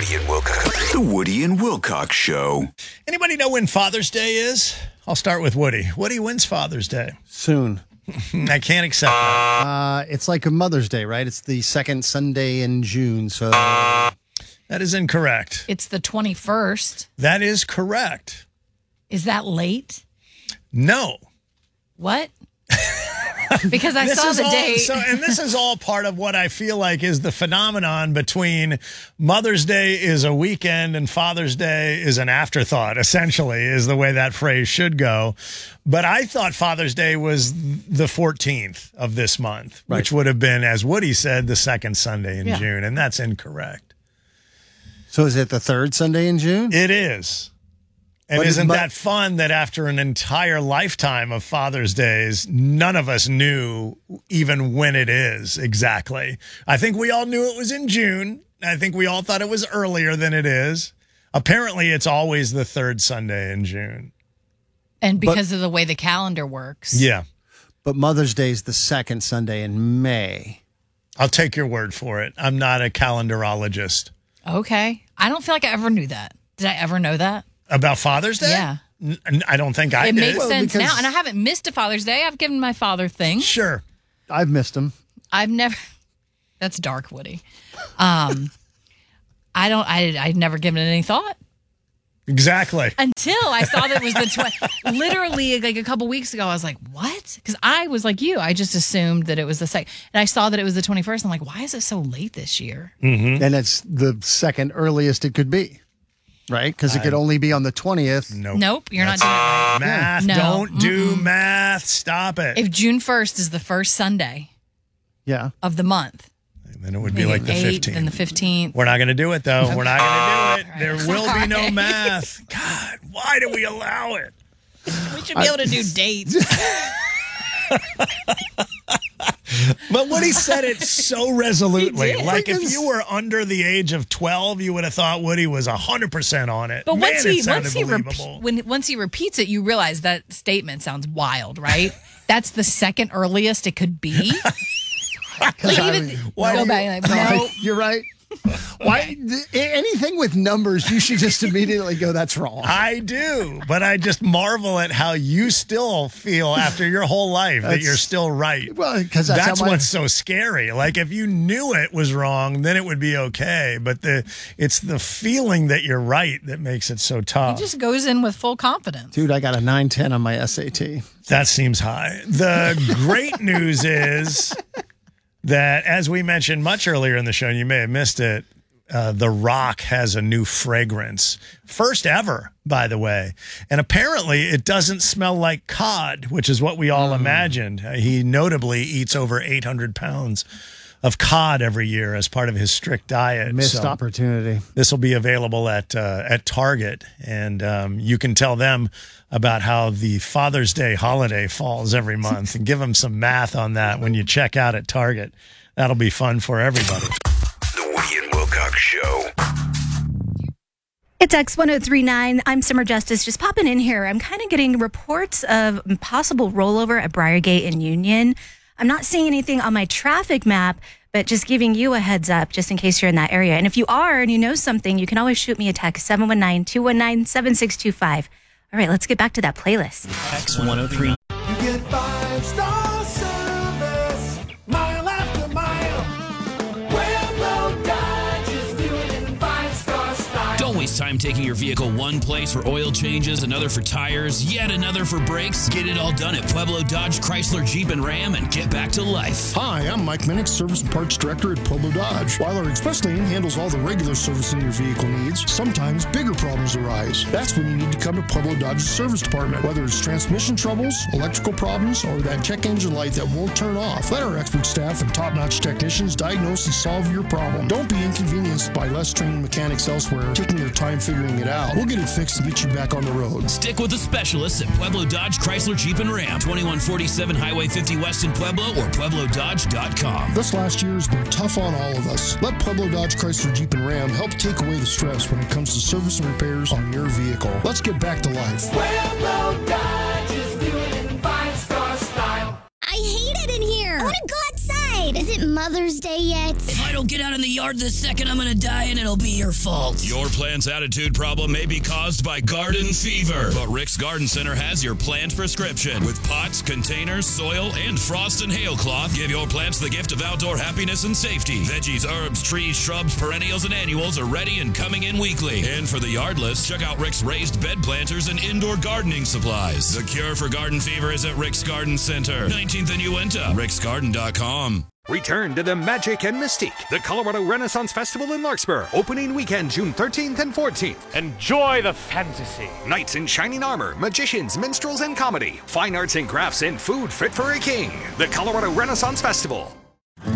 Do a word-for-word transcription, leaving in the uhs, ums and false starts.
Woody and Wilcox. The Woody and Wilcox Show. Anybody know when Father's Day is? I'll start with Woody. Woody, when's Father's Day? Soon. I can't accept that. Uh, it's like a Mother's Day, right? It's the second Sunday in June, so... That is incorrect. It's the twenty-first. That is correct. Is that late? No. What? Because I This saw is the all- date. So, and this is all part of what I feel like is the phenomenon between Mother's Day is a weekend and Father's Day is an afterthought, essentially, is the way that phrase should go. But I thought Father's Day was the fourteenth of this month, Right. which would have been, as Woody said, the second Sunday in Yeah. June. And that's incorrect. So is it the third Sunday in June? It is. And But it isn't mu- that fun that after an entire lifetime of Father's Days, none of us knew even when it is exactly? I think we all knew it was in June. I think we all thought it was earlier than it is. Apparently, it's always the third Sunday in June. And because of the way the calendar works. Yeah. But Mother's Day is the second Sunday in May. I'll take your word for it. I'm not a calendarologist. Okay. I don't feel like I ever knew that. Did I ever know that? About Father's Day? Yeah. N- I don't think I it did. makes Well, sense because- now. And I haven't missed a Father's Day. I've given my father things. Sure. I've missed them. I've never. That's dark, Woody. Um, I don't. I I'd never given it any thought Exactly. until I saw that it was the tw- literally like a couple weeks ago. I was like, what? Because I was like you. I just assumed that it was the second, and I saw that it was the twenty-first. I'm like, why is it so late this year? Mm-hmm. And it's the second earliest it could be, right? Because it could only be on the twentieth. Nope. Nope, you're not doing it right. Math. No. Don't do math. Stop it. If June first is the first Sunday Yeah. of the month, then it would be maybe like the eighth, fifteenth. then the fifteenth. We're not going to do it, though. We're not going to do it. All There right. will be no Sorry. math. God, why do we allow it? We should be able to do dates. But Woody said it so resolutely. He did. Like if you were under the age of twelve, you would have thought Woody was one hundred percent on it. But Man, once it he sounded once he believable. repeat, when once he repeats it, you realize that statement sounds wild, right? That's the second earliest it could be. Like even why go do back like, no, You're right. Why th- anything with numbers, you should just immediately go, that's wrong. I do, but I just marvel at how you still feel after your whole life that That's- you're still right. Well, because that's, That's how my, what's so scary. Like if you knew it was wrong, then it would be okay. But the it's the feeling that you're right that makes it so he tough. just goes in with full confidence. dude, I got a nine ten on my S A T. That seems high. The great news is that, as we mentioned much earlier in the show, and you may have missed it, uh, The Rock has a new fragrance. First ever, by the way. And apparently it doesn't smell like cod, which is what we all imagined. Uh, he notably eats over eight hundred pounds of cod every year as part of his strict diet. Missed So opportunity. this will be available at uh, at Target, and um, you can tell them about how the Father's Day holiday falls every month and give them some math on that when you check out at Target. That'll be fun for everybody. The Woody and Wilcox Show. It's X one oh three nine. I'm Summer Justice, just popping in here. I'm kind of getting reports of possible rollover at Briargate and Union. I'm not seeing anything on my traffic map, but just giving you a heads up just in case you're in that area. And if you are and you know something, you can always shoot me a text, seven one nine, two one nine, seven six two five. All right, let's get back to that playlist. X one oh three. You get five star service, mile after mile. Pueblo Dodge is doing it in five star style. Don't waste time taking your vehicle one place for oil changes, another for tires, yet another for brakes. Get it all done at Pueblo Dodge, Chrysler, Jeep, and Ram and get back to life. Hi, I'm Mike Minnick, Service and Parts Director at Pueblo Dodge. While our express lane handles all the regular servicing your vehicle needs, sometimes bigger problems arise. That's when you need to come to Pueblo Dodge's service department. Whether it's transmission troubles, electrical problems, or that check engine light that won't turn off, let our expert staff and top-notch technicians diagnose and solve your problem. Don't be inconvenienced by less trained mechanics elsewhere taking their time figuring it out. We'll get it fixed and get you back on the road. Stick with the specialists at Pueblo Dodge, Chrysler, Jeep, and Ram. twenty-one forty-seven Highway fifty West in Pueblo or pueblo dodge dot com. This last year has been tough on all of us. Let Pueblo Dodge, Chrysler, Jeep, and Ram help take away the stress when it comes to service and repairs on your vehicle. Let's get back to life. Pueblo Dodge is doing it in five star style. I hate it in here. I want to go outside. Is it Mother's Day yet? If I don't get out in the yard this second, I'm going to die and it'll be your fault. Your plant's attitude problem may be caused by garden fever, but Rick's Garden Center has your plant prescription. With pots, containers, soil, and frost and hail cloth, give your plants the gift of outdoor happiness and safety. Veggies, herbs, trees, shrubs, perennials, and annuals are ready and coming in weekly. And for the yardless, check out Rick's raised bed planters and indoor gardening supplies. The cure for garden fever is at Rick's Garden Center, nineteenth and Uinta, ricks garden dot com. Return to the magic and mystique. The Colorado Renaissance Festival in Larkspur, opening weekend June thirteenth and fourteenth. Enjoy the fantasy. Knights in shining armor, magicians, minstrels, and comedy. Fine arts and crafts and food fit for a king. The Colorado Renaissance Festival.